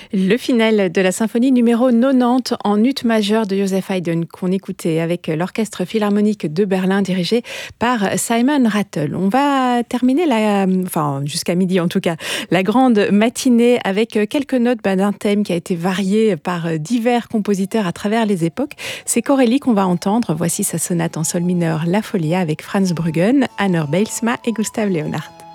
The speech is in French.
Le final de la symphonie numéro 90 en ut majeur de Joseph Haydn qu'on écoutait avec l'Orchestre Philharmonique de Berlin dirigé par Simon Rattle. On va terminer jusqu'à midi en tout cas, la grande matinée avec quelques notes d'un thème qui a été varié par divers compositeurs à travers les époques. C'est Corelli qu'on va entendre. Voici sa sonate en sol mineur La Folia avec Franz Bruggen, Anna Bijlsma et Gustav Leonhardt.